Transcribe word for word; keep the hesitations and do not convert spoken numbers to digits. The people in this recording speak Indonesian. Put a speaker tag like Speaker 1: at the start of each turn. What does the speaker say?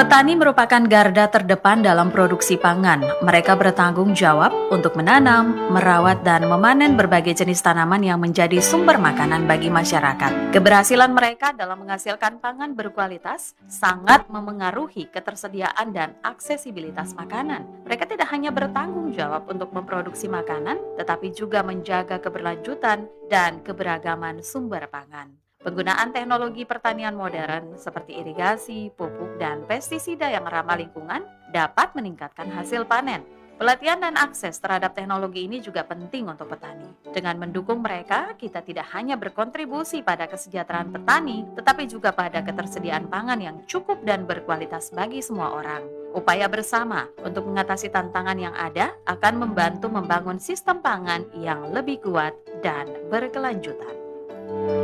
Speaker 1: Petani merupakan garda terdepan dalam produksi pangan. Mereka bertanggung jawab untuk menanam, merawat, dan memanen berbagai jenis tanaman yang menjadi sumber makanan bagi masyarakat. Keberhasilan mereka dalam menghasilkan pangan berkualitas sangat memengaruhi ketersediaan dan aksesibilitas makanan. Mereka tidak hanya bertanggung jawab untuk memproduksi makanan, tetapi juga menjaga keberlanjutan dan keberagaman sumber pangan. Penggunaan teknologi pertanian modern seperti irigasi, pupuk, dan pestisida yang ramah lingkungan dapat meningkatkan hasil panen. Pelatihan dan akses terhadap teknologi ini juga penting untuk petani. Dengan mendukung mereka, kita tidak hanya berkontribusi pada kesejahteraan petani, tetapi juga pada ketersediaan pangan yang cukup dan berkualitas bagi semua orang. Upaya bersama untuk mengatasi tantangan yang ada akan membantu membangun sistem pangan yang lebih kuat dan berkelanjutan.